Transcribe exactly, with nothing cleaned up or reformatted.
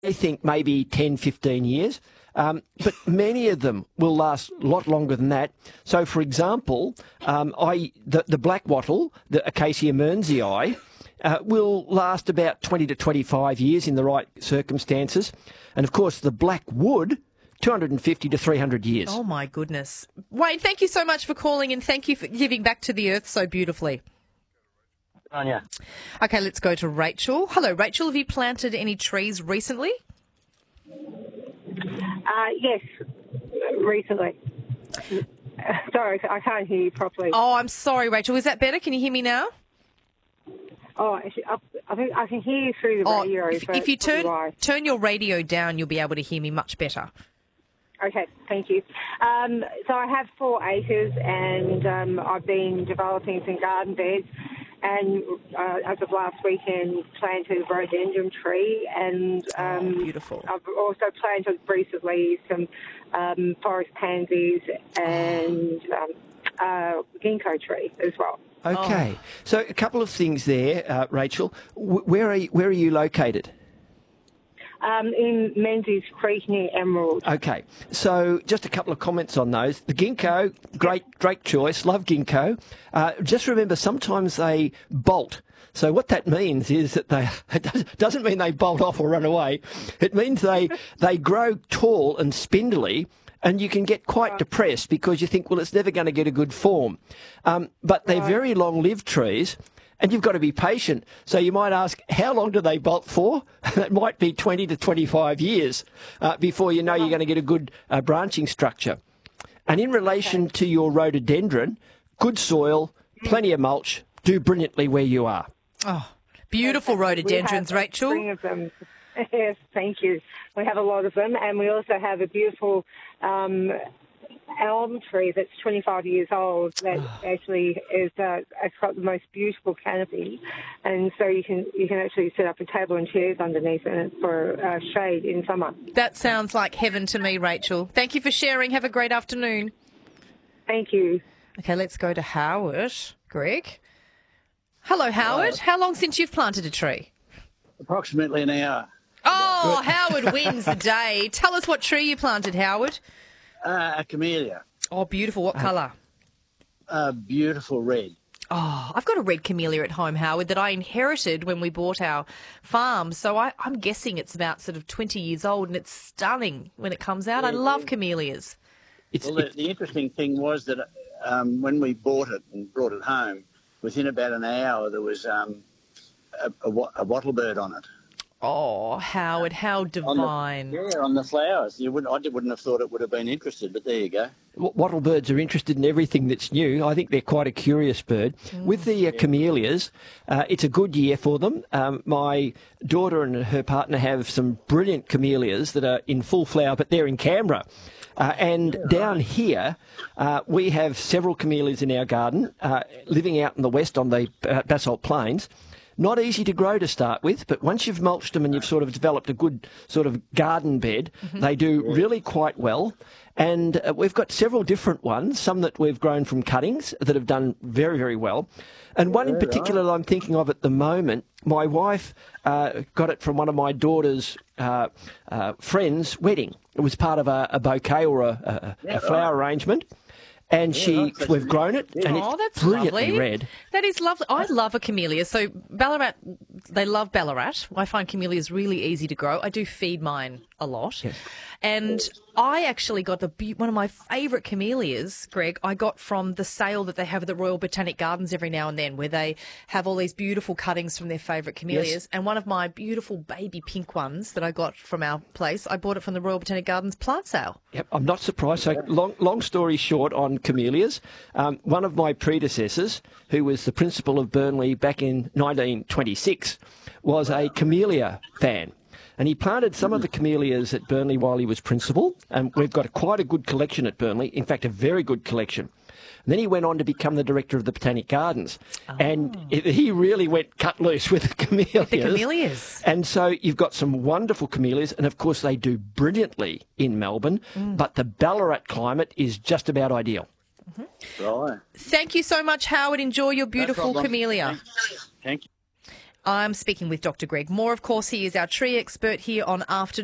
they think maybe ten, fifteen years. Um, but many of them will last a lot longer than that. So, for example, um, I the, the black wattle, the Acacia mearnsii, uh, will last about twenty to twenty-five years in the right circumstances. And, of course, the black wood, two hundred fifty to three hundred years. Oh, my goodness. Wayne, thank you so much for calling and thank you for giving back to the earth so beautifully. Anya. Okay, let's go to Rachel. Hello, Rachel. Have you planted any trees recently? Uh, yes, recently. Uh, sorry, I can't hear you properly. Oh, I'm sorry, Rachel. Is that better? Can you hear me now? Oh, actually, I, I think I can hear you through the Oh, radio. if, so if you it's probably turn why. turn your radio down, you'll be able to hear me much better. Okay, thank you. Um, so I have four acres and um, I've been developing some garden beds, and uh, as of last weekend planted a rhododendron tree, and um, Oh, beautiful. I've also planted recently some um, forest pansies and um, uh, ginkgo tree as well. Okay. So a couple of things there, uh, Rachel. W- where are you, where are you located? Um, in Menzies Creek near Emerald. Okay, so just a couple of comments on those. The ginkgo, great, great choice. Love ginkgo. Uh, just remember, sometimes they bolt. So what that means is that they it doesn't mean they bolt off or run away. It means they they grow tall and spindly, and you can get quite depressed because you think, well, it's never going to get a good form. Um, but they're very long-lived trees. And you've got to be patient. So you might ask, how long do they bolt for? It might be twenty to twenty-five years uh, before you know you're going to get a good uh, branching structure. And in relation to your rhododendron, good soil, plenty of mulch, do brilliantly where you are. Oh, beautiful rhododendrons, We have a Rachel. string of them. Yes, thank you. We have a lot of them, and we also have a beautiful um, elm tree that's twenty-five years old that actually is uh, it's got the most beautiful canopy, and so you can you can actually set up a table and chairs underneath it for uh, shade in summer. That sounds like heaven to me, Rachel. Thank you for sharing. Have a great afternoon. Thank you. Okay, let's go to Howard. Greg. Hello, Howard. How long since you've planted a tree? Approximately an hour. Oh, Howard wins the day. Tell us what tree you planted, Howard. Uh, a camellia. Oh, beautiful. What colour? A beautiful red. Oh, I've got a red camellia at home, Howard, that I inherited when we bought our farm. So I, I'm guessing it's about sort of twenty years old, and it's stunning when it comes out. I love camellias. It's, Well, the, it, the interesting thing was that um, when we bought it and brought it home, within about an hour there was um, a, a, wa- a wattlebird on it. Oh, Howard, how On divine. the, yeah, on the flowers. You wouldn't, I wouldn't have thought it would have been interested, but there you go. wattlebirds are interested in everything that's new. I think they're quite a curious bird. With the uh, camellias, uh, it's a good year for them. Um, my daughter and her partner have some brilliant camellias that are in full flower, but they're in Canberra. Uh, and down here, uh, we have several camellias in our garden, uh, living out in the west on the uh, basalt plains. Not easy to grow to start with, but once you've mulched them and you've sort of developed a good sort of garden bed, they do really quite well. And uh, we've got several different ones, some that we've grown from cuttings that have done very, very well. And one in particular that I'm thinking of at the moment, my wife uh, got it from one of my daughter's uh, uh, friends' wedding. It was part of a, a bouquet or a, a, a flower arrangement. And Yeah, she, right, that's we've really- grown it, and Oh, it's that's brilliantly lovely. red. That is lovely. I love a camellia. So Ballarat, they love Ballarat. I find camellias really easy to grow. I do feed mine a lot. Yes. And I actually got the be- one of my favourite camellias, Greg, I got from the sale that they have at the Royal Botanic Gardens every now and then, where they have all these beautiful cuttings from their favourite camellias. Yes. And one of my beautiful baby pink ones that I got from our place, I bought it from the Royal Botanic Gardens plant sale. Yep, I'm not surprised. So, long, long story short on camellias, um, one of my predecessors, who was the principal of Burnley back in nineteen twenty-six, was a camellia fan. And he planted some of the camellias at Burnley while he was principal, and we've got quite a good collection at Burnley, in fact, a very good collection. And then he went on to become the director of the Botanic Gardens, and it, he really went cut loose with the camellias. The camellias. And so you've got some wonderful camellias, and of course they do brilliantly in Melbourne, but the Ballarat climate is just about ideal. Right. Thank you so much, Howard. Enjoy your beautiful problem. camellia. Thank you. I'm speaking with Doctor Greg Moore. Of course, he is our tree expert here on Afternoon.